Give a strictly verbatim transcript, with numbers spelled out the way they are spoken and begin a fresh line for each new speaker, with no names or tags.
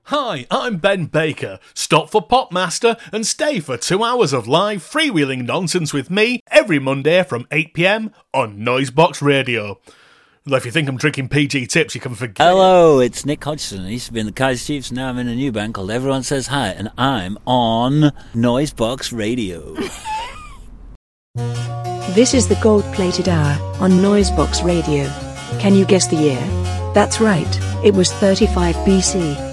Hi, I'm Ben Baker. Stop for Popmaster and stay for two hours of live freewheeling nonsense with me every Monday from eight p m on Noisebox Radio. Well, if you think I'm drinking P G tips, you can forget.
Hello, it's Nick Hodgson. I used to be in the Kaiser Chiefs, now I'm in a new band called Everyone Says Hi, and I'm on Noisebox Radio.
This is the gold-plated hour on Noisebox Radio. Can you guess the year? That's right, it was thirty-five B C.